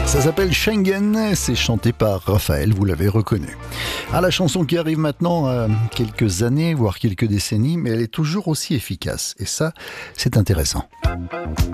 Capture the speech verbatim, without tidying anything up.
Ça s'appelle Schengen, c'est chanté par Raphaël, vous l'avez reconnu. Ah, la chanson qui arrive maintenant à quelques années, voire quelques décennies, mais elle est toujours aussi efficace. Et ça, c'est intéressant.